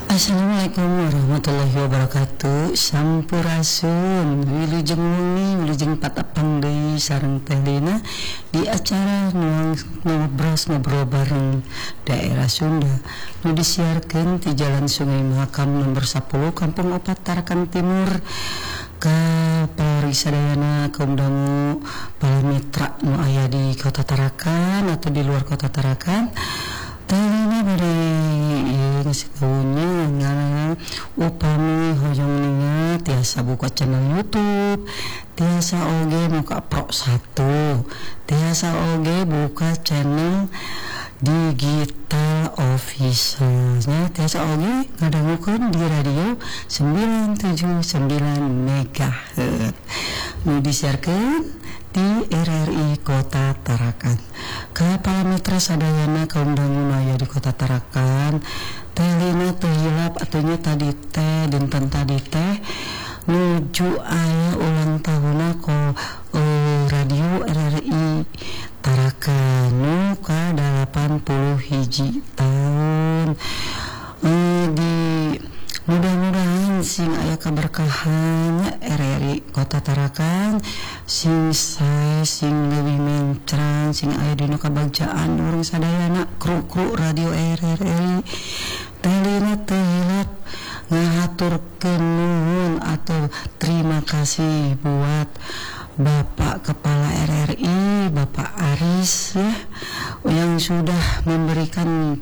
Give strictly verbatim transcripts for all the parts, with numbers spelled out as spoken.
Assalamualaikum warahmatullahi wabarakatuh. Sampurasun wilujeng wengi wilujeng patapang deui sareng Teh Lina di acara nu ngobros ngobrol bareng daerah Sunda nu disiarkeun ti Jalan Sungai Mahakam nomor sepuluh Kampung Opat Tarakan Timur ka parisadayana kaum dangu para mitra nu aya di Kota Tarakan atau di luar Kota Tarakan. Teh Lina bade ngasihkeunnya ngana upami hoyong ningat tiasa buka channel YouTube, tiasa oge buka Pro satu, tiasa oge buka channel Digital Officialnya, tiasa oge ngadangukeun di radio sembilan tujuh sembilan megahertz nu disiarkeun di R R I Kota Tarakan. Ka mitra sadayana kaum dangu aya di Kota Tarakan, Teh Lina teu hilap atunya tadi teh dinten tadi teh nuju aya ulang tahunna ko uh, radio R R I Tarakan nu ka delapan puluh hiji tahun. Uh, di mudah-mudahan sing aya kaberkahan R R I Kota Tarakan, sing sae sing leuwih mencran sing aya dina kabagjaan urang sadayana kru-kru radio R R I. Teh Lina teu hilap ngahaturkeun nuhun atau terima kasih buat Bapak Kepala R R I, Bapak Aris ya, yang sudah memberikan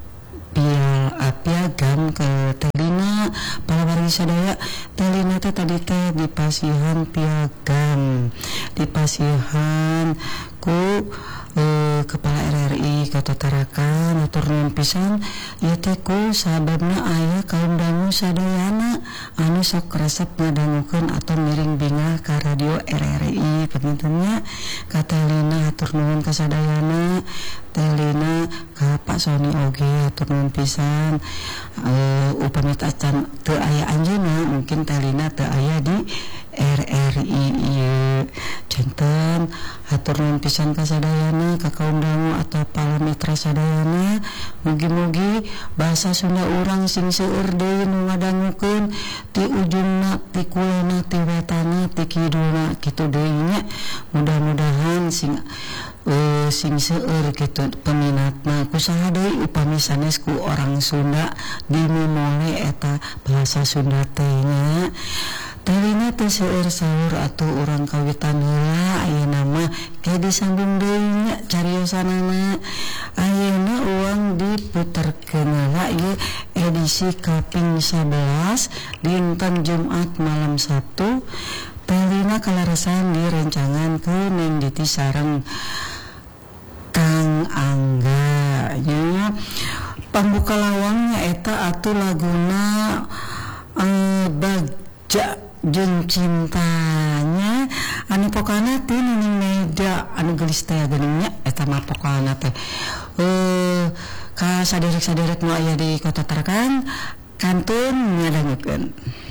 piagam ke Teh Lina para wargi sadaya. Teh Lina teh tadi teh dipasihan piagam, dipasihan ku eh, Kepala R R I Kota Tarakan atur nuhun pisan ieu teh ku sababna aya kaum dangu sadayana anu sok resep ngadangukeun atau miring bingah ka radio R R I pengintunya ka Teh Lina atur nuhun ka sadayana. Teh Lina ka Pak Sony oge atur nuhun pisan. Uh, upami acan teu aya anjeunna mungkin Teh Lina teu aya di R R I ieu. Janten atur nuhun pisan ka sadayana ka kaum dangu atau para mitra sadayana. Mugi-mugi bahasa Sunda urang sing seueur deui nu ngadangukeun ti ujungna ti kulona ti wetana ti kidulna kitu deui nya. Mudah-mudahan sing Uh, sing seueur gitu peminatna kusaha deui upami sanes ku orang Sunda dimimole eta bahasa Sunda teh nya. Teh Lina teh seueur saur atuh urang kawitan heula ayeuna mah ge disambung deui nya cariosanana. Ayeuna uang diputerkeun heula ieu edisi kaping sebelas dinten Jumat malam Sabtu. Teh Lina kalarasan di rencangan ke Ninditi sareng Kang Angga nya. Pambuka lawangnya eta atuh laguna uh, Bagja jeung Cintanya anu pokana teh Nining Meida anu geulis teh geuning eta mah pokana teh uh, ka saderek-saderek nu aya di Kota Tarakan kantun ngadangukeun.